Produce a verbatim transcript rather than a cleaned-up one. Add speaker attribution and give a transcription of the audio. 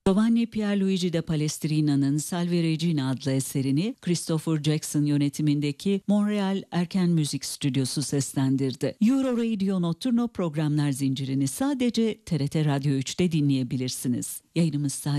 Speaker 1: Giovanni Pierluigi da Palestrina'nın Salve Regina adlı eserini Christopher Jackson yönetimindeki Montreal Erken Müzik Stüdyosu seslendirdi. Euro Radio Nocturno programlar zincirini sadece T R T Radyo üçte dinleyebilirsiniz. Yayınımız sadece